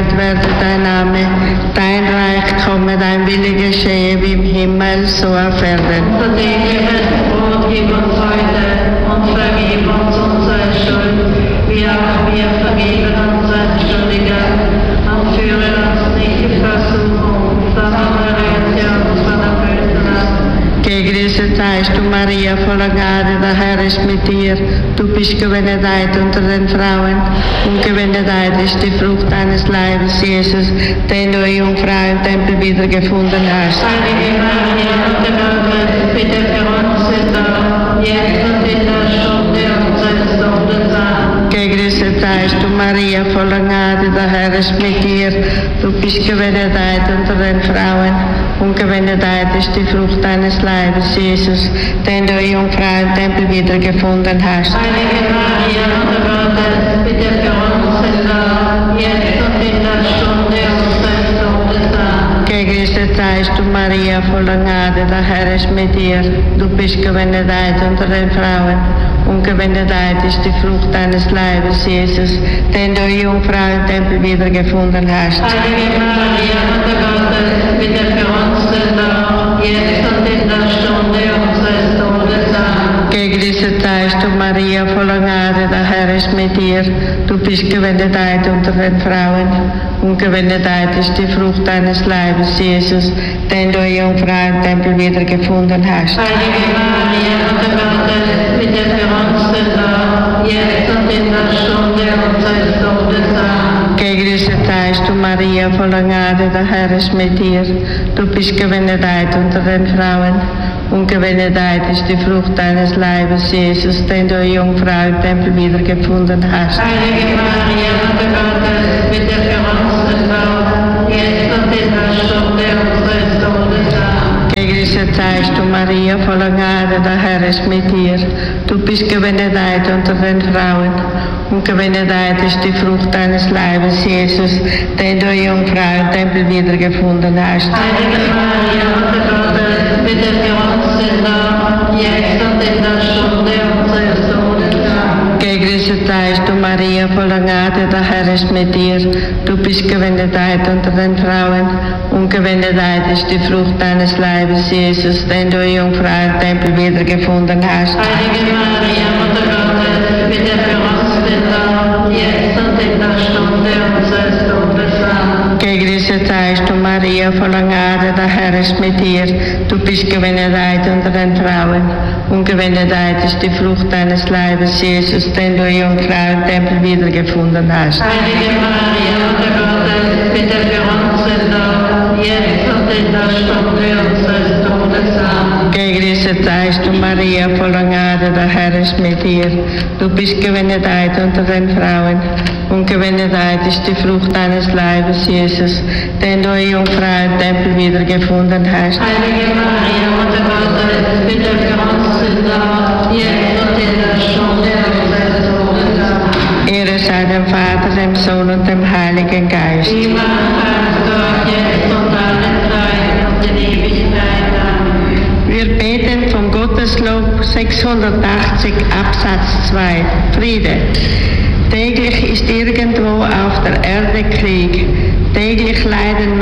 geheiligt werde dein Name, dein Reich komme, dein Wille geschehe wie im Himmel, so auf Erden. Unser tägliches Brot gib uns heute und vergib uns unsere Schuld, wie auch wir vergeben unseren Schuldigen. Und führe uns nicht in Versuchung, sondern errette uns von der Bösen ab. Gegrüßet seist du, Maria, voller Gnade, der Herr ist mit dir. Du bist gebenedeit unter den Frauen und gebenedeit ist die Frucht deines Leibes, Jesus, den du, Jungfrau, im Tempel wiedergefunden hast. Heilige Maria, Mutter Gottes, bitte für uns Sünder, jetzt und in der Stunde unseres Todes. Amen. Gegrüßet seist du, Maria, voller Gnade, der Herr ist mit dir. Du bist gebenedeit unter den Frauen und gebenedeit ist die Frucht deines Leibes, Jesus, den du, Jungfrau, im Tempel wiedergefunden hast. Heilige Maria, Mutter Gottes, bitte für uns Sünder, jetzt und in der Stunde unseres Todes. Amen. Gegrüßet seist du, Maria, voller Gnade, der Herr ist mit dir. Du bist gebenedeit unter den Frauen und gebenedeit ist die Frucht deines Leibes, Jesus, den du, Jungfrau, im Tempel wiedergefunden hast. Heilige Maria, Mutter Gottes, bitte für uns Sünder, jetzt und in der Stunde unseres Todes. Amen. Gegrüßet seist du, Maria, voller Gnade, der Herr ist mit dir. Du bist gebenedeit unter den Frauen und gebenedeit ist die Frucht deines Leibes, Jesus, den du, Jungfrau, im Tempel wiedergefunden hast. Heilige Maria, Mutter Gottes, bitte für uns Sünder, jetzt und in der Stunde unseres Todes. Amen. Gegrüßet seist du, Maria, voller Gnade, der Herr ist mit dir. Du bist gebenedeit unter den Frauen und gebenedeit ist die Frucht deines Leibes, Jesus, den du, Jungfrau, im Tempel wiedergefunden hast. Heilige Maria, Mutter Gottes, bitte für uns Sünder, jetzt und in der Stunde unseres Todes. Amen. Gegrüßet seist du, Maria, voller Gnade, der Herr ist mit dir. Du bist gebenedeit unter den Frauen und gebenedeit ist die Frucht deines Leibes, Jesus, den du, Jungfrau, im Tempel wiedergefunden hast. Heilige Maria, Mutter Gottes, bitte für uns Sünder, jetzt und in der Stunde unseres Todes. Amen. Gegrüßet seist du, Maria, voller Gnade, der Herr ist mit dir. Du bist gebenedeit unter den Frauen und gebenedeit ist die Frucht deines Leibes, Jesus, den du, Jungfrau, im Tempel wiedergefunden hast. Heilige Maria, Mutter Gottes, bitte für uns Sünder, jetzt und in der Stunde unseres Todes. Amen. Gegrüßet seist du, Maria, voller Gnade, der Herr ist mit dir. Du bist gebenedeit unter den Frauen und gebenedeit ist die Frucht deines Leibes, Jesus, den du, Jungfrau, im Tempel wiedergefunden hast. Heilige Maria, Mutter Gottes, bitte für uns Sünder, jetzt und in der Stunde unseres Todes. Amen. Gegrüßet seist du, Maria, voller Gnade, der Herr ist mit dir. Du bist gebenedeit unter den Frauen und gebenedeit ist die Frucht deines Leibes, Jesus, den du, Jungfrau, im Tempel wiedergefunden hast. Heilige Maria, Mutter Gottes, bitte für uns Sünder, jetzt und in der Stunde unseres Todes. Amen. Ehre sei dem Vater, dem Sohn und dem Heiligen Geist. Wie man Gott, jetzt und alle Zeit und in Ewigkeit. Amen. Wir beten vom Gotteslob 680 Absatz 2. Friede. Täglich ist irgendwo auf der Erde Krieg. Täglich leiden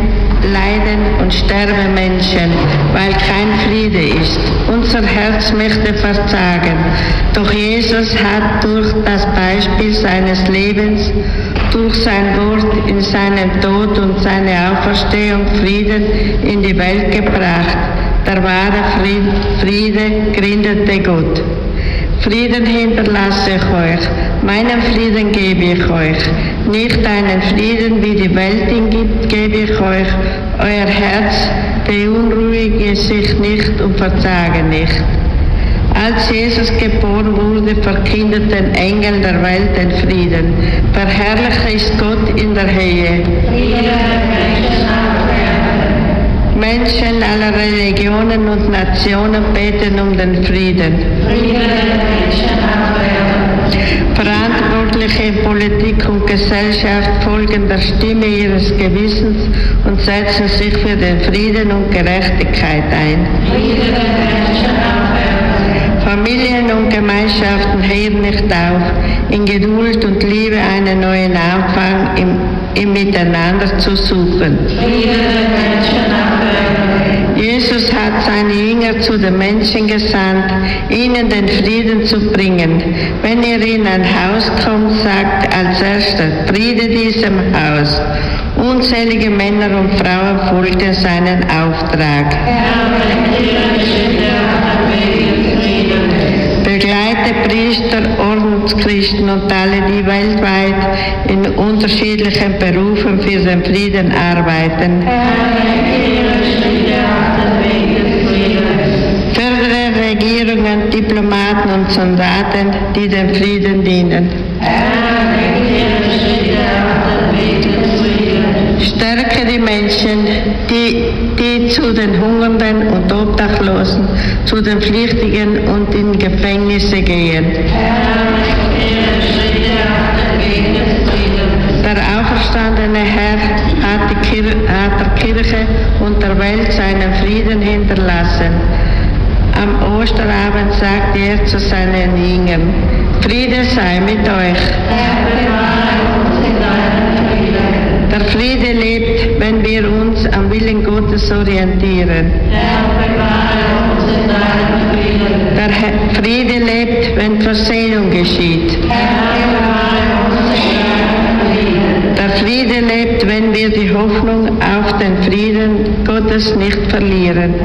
und sterben Menschen, weil kein Friede ist. Unser Herz möchte verzagen. Doch Jesus hat durch das Beispiel seines Lebens, durch sein Wort in seinem Tod und seine Auferstehung Frieden in die Welt gebracht. Der wahre Friede gründete Gott. Frieden hinterlasse ich euch, meinen Frieden gebe ich euch. Nicht einen Frieden, wie die Welt ihn gibt, gebe ich euch. Euer Herz beunruhige sich nicht und verzage nicht. Als Jesus geboren wurde, verkündeten Engel der Welt den Frieden. Verherrlicht ist Gott in der Höhe. Menschen aller Religionen und Nationen beten um den Frieden. Verantwortliche in Politik und Gesellschaft folgen der Stimme ihres Gewissens und setzen sich für den Frieden und Gerechtigkeit ein. Familien und Gemeinschaften hören nicht auf, in Geduld und Liebe einen neuen Anfang im Miteinander zu suchen. Jesus hat seine Jünger zu den Menschen gesandt, ihnen den Frieden zu bringen. Wenn ihr in ein Haus kommt, sagt als erster, Friede diesem Haus. Unzählige Männer und Frauen folgten seinen Auftrag. Begleite Priester, Ordenschristen und alle, die weltweit in unterschiedlichen Berufen für den Frieden arbeiten. Fördere Regierungen, Diplomaten und Soldaten, die dem Frieden dienen. Stärke die Menschen, die zu den Hungernden und Obdachlosen, zu den Flüchtigen und in Gefängnisse gehen. Der auferstandene Herr hat der Kirche und der Welt seinen Frieden hinterlassen. Am Osterabend sagte er zu seinen Jüngern, Friede sei mit euch. Der Friede lebt, wenn wir uns am Willen Gottes orientieren. Der Friede lebt, wenn Versöhnung geschieht. Der Friede lebt, wenn wir die Hoffnung auf den Frieden Gottes nicht verlieren.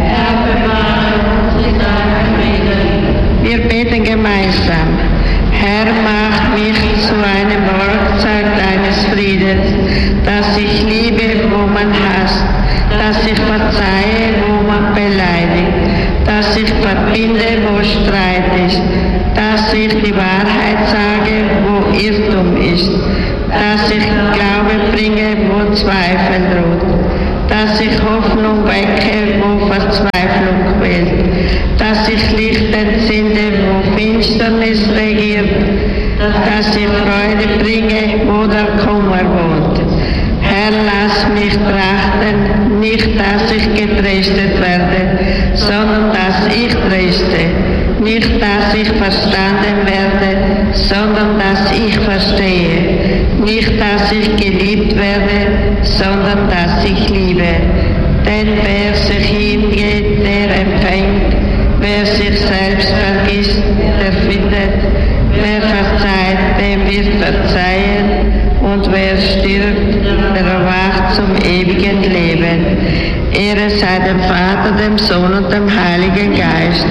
Wir beten gemeinsam. Herr, mach mich zu einem Werkzeug deines Friedens, dass ich liebe, wo man hasst, dass ich verzeihe, wo man beleidigt, dass ich verbinde, wo Streit ist, dass ich die Wahrheit sage, wo Irrtum ist, dass ich Glaube bringe, wo Zweifel droht, dass ich Hoffnung wecke, wo Verzweiflung quält, dass ich Licht entzünde, wo Finsternis regiert, dass ich Freude bringe, wo der Kummer wohnt. Herr, lass mich trachten, nicht, dass ich getröstet werde, sondern dass ich tröste, nicht, dass ich verstanden werde, sondern dass ich verstehe, nicht, dass ich geliebt werde, sondern dass ich liebe. Denn wer sich hingeht, der empfängt, wer sich selbst vergisst, der findet, wer verzeiht, dem wird verzeihen, und wer stirbt, der erwacht zum ewigen Leben. Ehre sei dem Vater, dem Sohn und dem Heiligen Geist.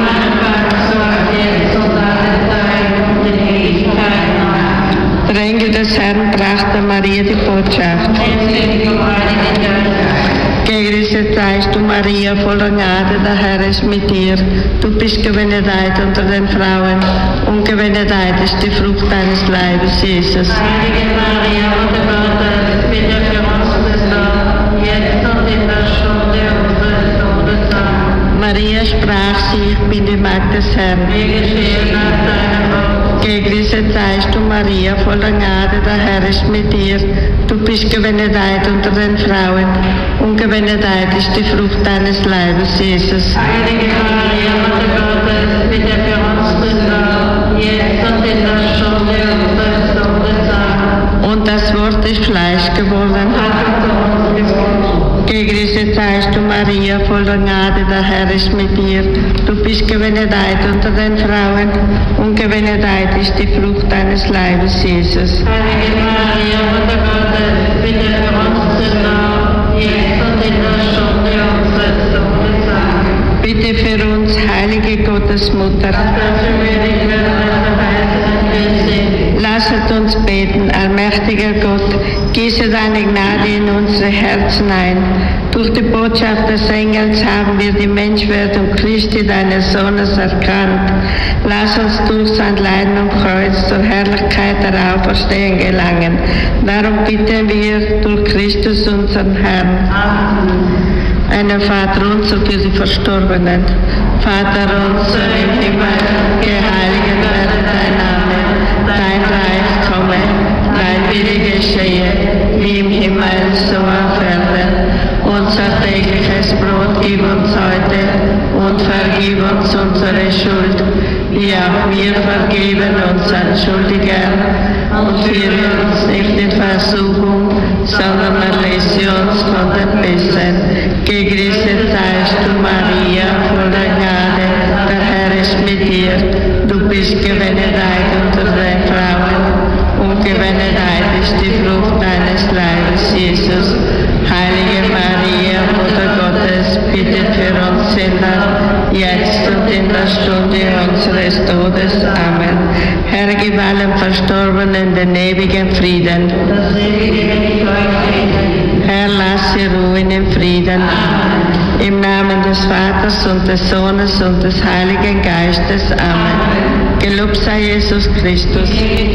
Der Engel des Herrn brachte Maria die Botschaft. Gegrüßet seist du, Maria, voller Gnade, der Herr ist mit dir. Du bist gebenedeit unter den Frauen, und gebenedeit ist die Frucht deines Leibes, Jesus. Heilige Maria, Mutter Gottes, bitte für uns Sünder, jetzt und in der Stunde unseres Todes. Amen. Maria sprach sie, ich bin die Magd des Herrn. Mir geschehe nach deinem Wort. Gegrüßet seist du, Maria, voller Gnade, der Herr ist mit dir. Du bist gebenedeit unter den Frauen, und gebenedeit ist die Frucht deines Leibes, Jesus. Heilige Maria, Mutter Gottes, bitte für uns Sünder, jetzt und in der Stunde unseres Todes. Amen. Und das Wort ist Fleisch geworden. Gegrüßet seist du, Maria, voller Gnade, der Herr ist mit dir. Du bist gebenedeit unter den Frauen, und gebenedeit ist die Frucht deines Leibes, Jesus. Heilige Maria, Mutter Gottes, bitte für uns Sünder, jetzt und in der Stunde unseres Todes. Amen. Bitte für uns, heilige Gottesmutter. Lasset uns beten, allmächtiger Gott, gieße deine Gnade in unsere Herzen ein. Durch die Botschaft des Engels haben wir die Menschwerdung Christi, deines Sohnes, erkannt. Lass uns durch sein Leiden und Kreuz zur Herrlichkeit der Auferstehung gelangen. Darum bitten wir durch Christus, unseren Herrn. Amen. Einen Vaterunser für die Verstorbenen. Vater unser im Himmel, geheiligt werde dein Name, dein Reich komme, dein Wille geschehe, wie im Himmel so auf Erden. Unser tägliches Brot gib uns heute und vergib uns unsere Schuld, wie auch wir vergeben unseren Schuldigern, und führe uns nicht in Versuchung, sondern erlöse uns von den Bösen. Gegrüßet seist du, Maria, voller Gnade, der Herr ist mit dir. Du bist gebenedeit unter den Frauen, und gebenedeit ist die Frucht deines Leibes, Jesus. Heilige Maria, Mutter Gottes, bittet für uns Sünder, jetzt und in der Stunde unseres Todes. Amen. Herr, gib allen Verstorbenen den ewigen Frieden. Das ewige Frieden. Herr, lass sie ruhen im Frieden. Amen. Im Namen des Vaters und des Sohnes und des Heiligen Geistes. Amen. Gelobt sei Jesus Christus.